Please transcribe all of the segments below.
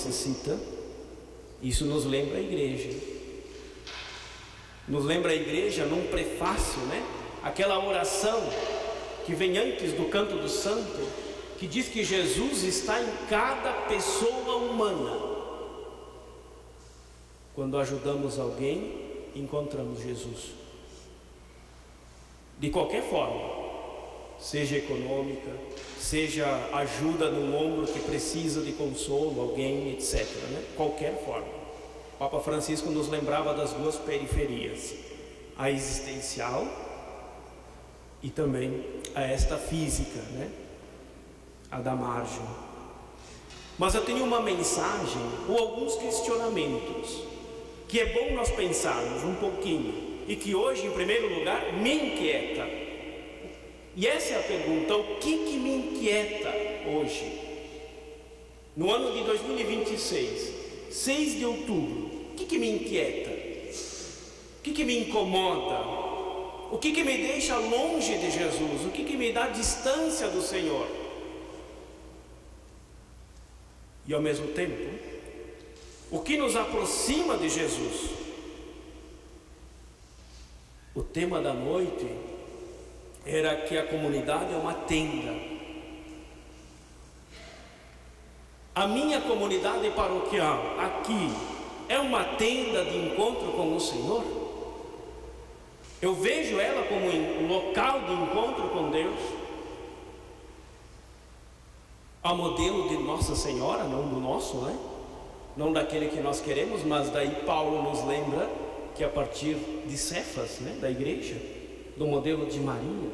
necessita. Isso nos lembra a igreja. Nos lembra a igreja num prefácio, né? Aquela oração que vem antes do canto do santo, que diz que Jesus está em cada pessoa humana. Quando ajudamos alguém, encontramos Jesus. De qualquer forma, seja econômica, seja ajuda no ombro que precisa de consolo, alguém, etc., né? Qualquer forma. O Papa Francisco nos lembrava das duas periferias, a existencial e também a esta física, né? A da margem. Mas eu tenho uma mensagem ou alguns questionamentos que é bom nós pensarmos um pouquinho e que hoje, em primeiro lugar, me inquieta. E essa é a pergunta: o que me inquieta hoje? No ano de 2026, 6 de outubro, o que me inquieta? O que me incomoda? O que me deixa longe de Jesus? O que me dá distância do Senhor? E ao mesmo tempo, o que nos aproxima de Jesus? O tema da noite era que a comunidade é uma tenda. A minha comunidade paroquial aqui é uma tenda de encontro com o Senhor? Eu vejo ela como um local de encontro com Deus? A modelo de Nossa Senhora, não do nosso, né? Não daquele que nós queremos, mas daí Paulo nos lembra que a partir de Cefas, né, da igreja, do modelo de Maria.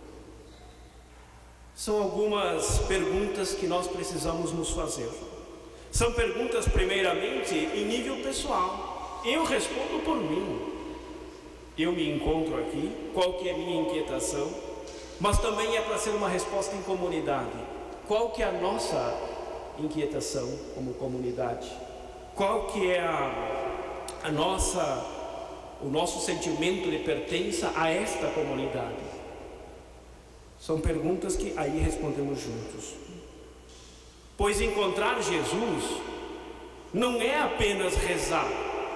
São algumas perguntas que nós precisamos nos fazer. São perguntas primeiramente em nível pessoal. Eu respondo por mim. Eu me encontro aqui, qual que é a minha inquietação? Mas também é para ser uma resposta em comunidade. Qual que é a nossa inquietação como comunidade? Qual que é o nosso sentimento de pertença a esta comunidade? São perguntas que aí respondemos juntos. Pois encontrar Jesus não é apenas rezar.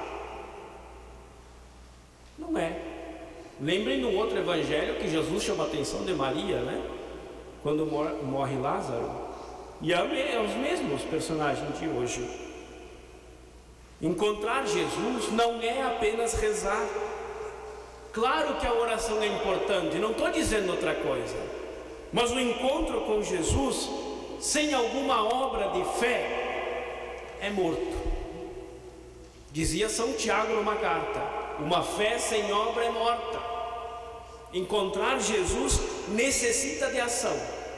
Não é. Lembrem no outro evangelho que Jesus chama a atenção de Maria, né? Quando morre Lázaro. E é os mesmos personagens de hoje. Encontrar Jesus não é apenas rezar. Claro que a oração é importante, não estou dizendo outra coisa. Mas o encontro com Jesus, sem alguma obra de fé, é morto. Dizia São Tiago numa carta: uma fé sem obra é morta. Encontrar Jesus necessita de ação,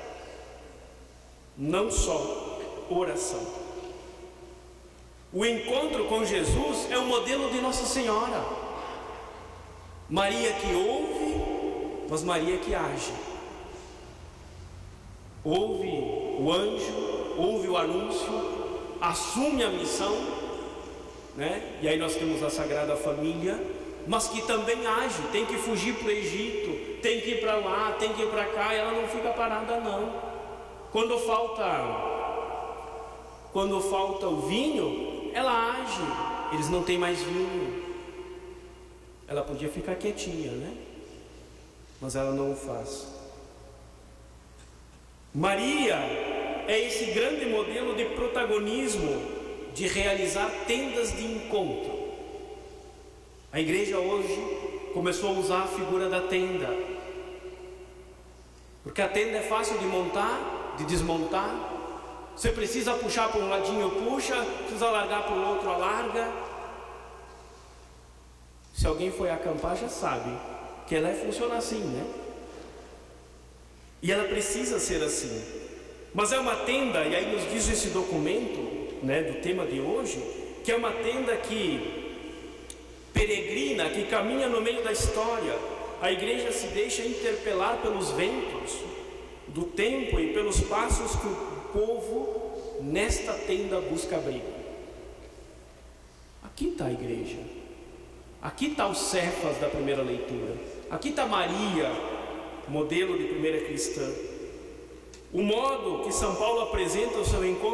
não só oração. O encontro com Jesus é o modelo de Nossa Senhora. Maria que ouve, mas Maria que age. Ouve o anjo, ouve o anúncio, assume a missão, né? E aí nós temos a Sagrada Família, mas que também age, tem que fugir para o Egito, tem que ir para lá, tem que ir para cá, e ela não fica parada não. Quando falta o vinho, ela age, eles não têm mais vinho. Ela podia ficar quietinha, né? Mas ela não o faz. Maria é esse grande modelo de protagonismo, de realizar tendas de encontro. A igreja hoje começou a usar a figura da tenda, porque a tenda é fácil de montar, de desmontar. Você precisa puxar para um ladinho, puxa, precisa largar para o outro, alarga. Se alguém foi acampar já sabe que ela funciona assim, né? E ela precisa ser assim. Mas é uma tenda, e aí nos diz esse documento, né, do tema de hoje, que é uma tenda que peregrina, que caminha no meio da história. A igreja se deixa interpelar pelos ventos do tempo e pelos passos que o povo nesta tenda busca abrigo. Aqui está a igreja. Aqui está os Cefas da primeira leitura. Aqui está Maria, modelo de primeira cristã. O modo que São Paulo apresenta o seu encontro